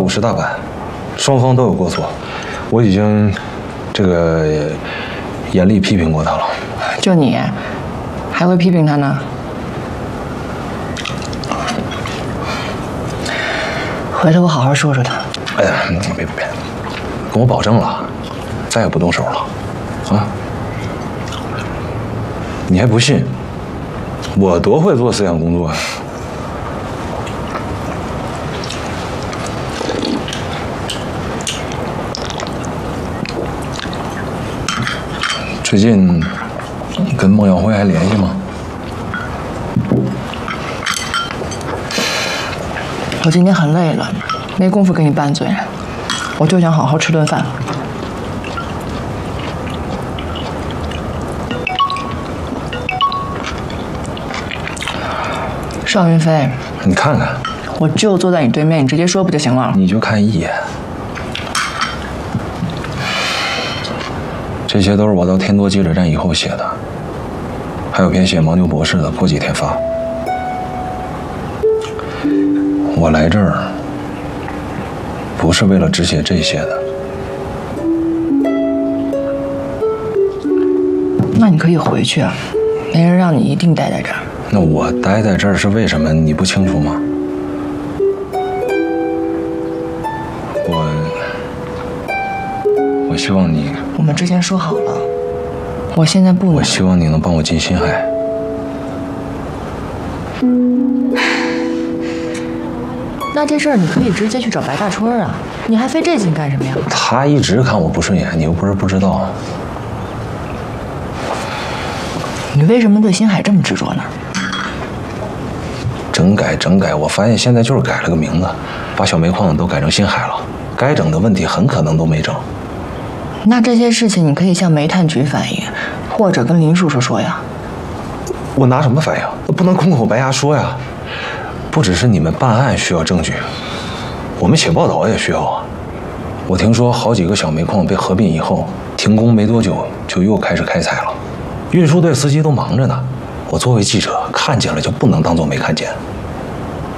是大板，双方都有过错，我已经严厉批评过他了。 就你，还会批评他呢？回头我好好说说他。 哎呀，别，跟我保证了，再也不动手了，啊！你还不信？我多会做思想工作呀！最近跟孟耀辉还联系吗？ 我今天很累了，没工夫跟你拌嘴，我就想好好吃顿饭。邵云飞， 你看看， 我就坐在你对面，你直接说不就行了？ 你就看一眼。这些都是我到天多记者站以后写的，还有篇写牦牛博士的，过几天发。我来这儿不是为了只写这些的。 那你可以回去啊，没人让你一定待在这儿。 那我待在这儿是为什么？你不清楚吗？我希望你。 我们之前说好了，我现在不能。 我希望你能帮我进新海。 那这事儿你可以直接去找白大春啊，你还费这劲干什么呀？ 他一直看我不顺眼，你又不是不知道。 你为什么对新海这么执着呢？ 整改，我发现现在就是改了个名字，把小煤矿都改成新海了，该整的问题很可能都没整。 那这些事情你可以向煤炭局反映，或者跟林叔叔说呀。 我拿什么反应？不能空口白牙说呀。不只是你们办案需要证据，我们写报道也需要啊。我听说好几个小煤矿被合并以后，停工没多久就又开始开采了，运输队司机都忙着呢。我作为记者看见了就不能当做没看见。